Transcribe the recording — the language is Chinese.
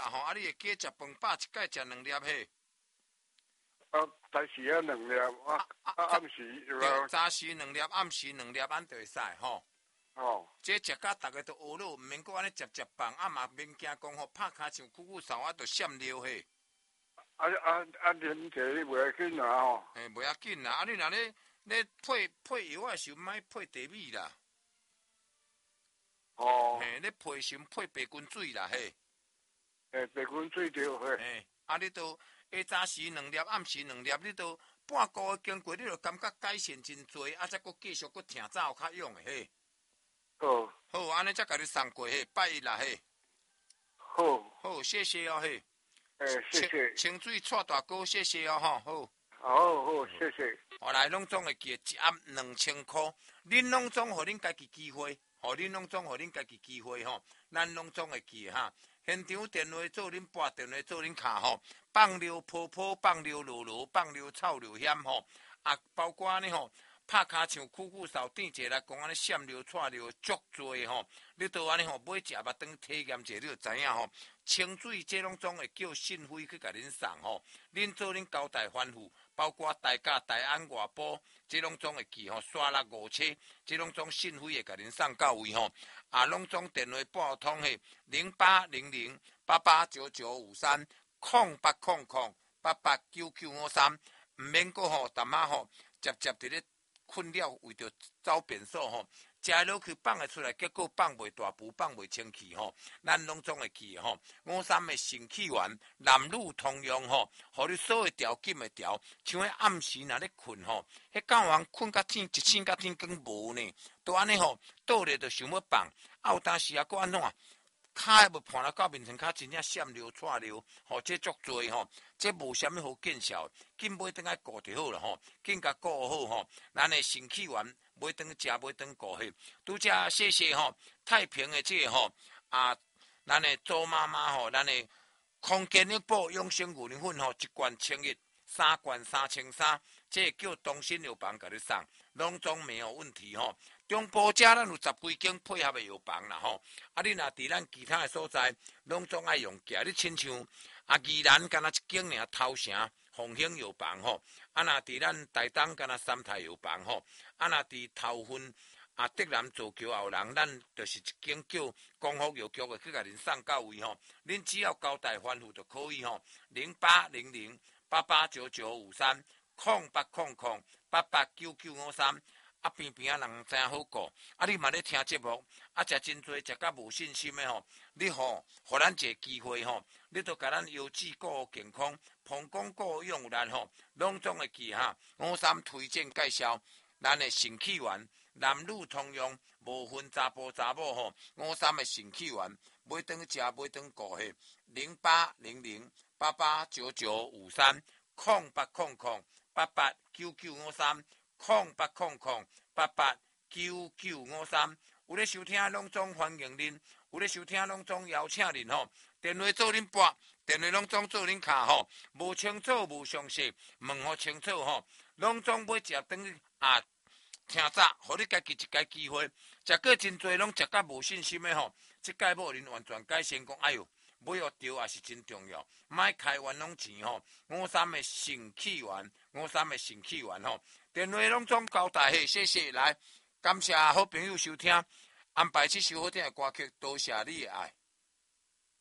啦吼，啊，你会加食饭饱，一盖食2粒嘿。 早时啊2粒，暗时对，早时2粒，暗时2粒，咱就会使吼。 哦。 这食甲大家都学了，毋免搁安尼接饭，啊嘛免惊讲吼拍骹像久久扫啊，就闪尿嘿。 年纪袂要紧啊吼。 嘿，袂要紧啦，啊你若咧配药啊，时莫配茶米啦。 哦。 嘿，咧配时配白滚水啦嘿。 白滚水着嘿。 嘿，啊你都下早时2粒，暗时2粒，你都半个月经过，你就感觉改善真多，啊再搁继续搁听早较勇的嘿。 好。 好，安尼才甲你送过嘿，拜一啦嘿。 好。 好，谢谢哦嘿。 谢谢。 清水蔡大哥，谢谢哦吼。好。 好，谢谢。 后来拢总会记，一盒2000块，恁拢总互恁家己机会，恁拢总互恁家己机会吼，咱拢总会记哈。现场电话做恁拨电话做恁卡吼，放流泡泡，放流落落，放流臭流险吼，啊，包括呢吼。拍骹像久久扫垫者来讲，安尼闪流、串流足多吼。你都安尼吼，买食肉肠体验者，你就知影吼。清水这拢总会叫信费去甲恁送吼。恁做恁交代吩咐，包括大家大安外埔，这拢总会记吼。刷6、5车，这拢总信费会甲恁送到位吼。啊，拢总电话拨通嘿，0800889953，0800889953，毋免个吼，淡仔吼，接伫咧。困了，为着走便所吼，食落去放会出来，结果放袂大步，放袂清气吼。咱拢总会记吼。53的肾气丸，男女通用吼，互你所有条紧会调。像迄暗时若咧困吼，迄教人困甲天一醒甲天光无呢，都安尼吼，倒咧就想要放，啊有当时啊，搁安怎？骹要判到面前，骹真正闪流、串流，吼，这足多吼，这无啥物好见效，紧买转来顾就好了吼，紧甲顾好吼，咱的肾气丸买转食，买转顾迄，拄则谢谢吼，太平的这个吼啊，咱的周妈妈吼，咱的康健一宝养生牛奶粉吼，一罐1100，3罐3300，这叫东新药房甲你送，拢总没有问题吼。中部遮咱有10几间配合的药房啦吼，啊，你若伫咱其他的所在，拢总爱用价。你亲像宜兰敢若一间尔头城凤兴药房吼，啊，若伫咱台东敢若三泰药房吼，啊，若伫头份德南造桥后人，咱就是一间叫光复药局的去甲恁送到位吼。恁只要交代吩咐就可以吼，0800889953，0800889953。啊，边边啊人真好顾，啊你嘛咧听节目，啊食真多，食甲无信心的吼，你互咱一个机会吼，你都甲咱腰子顾健康，膀胱顾用力吼，拢总会记哈。53推荐介绍，咱的肾气丸，男女通用，无分查甫查某吼。53的肾气丸，买转食，买转顾迄，0800889953，0800889953。0800889953，有咧收听拢总欢迎恁，有咧收听拢总邀请恁吼。电话做恁拨，电话拢总做恁卡吼。无清楚无详细，问互清楚吼。拢总要食等于听早，互你家己一个机会。食过真多，拢食甲无信心的吼。即届某人完全改善讲，哎哟，买药着也是真重要，莫开冤枉钱吼。53的肾气丸，53的肾气丸吼。电话拢总交代嘿，谢谢来，感谢好朋友收听，安排这首好听的歌曲，多谢你的爱。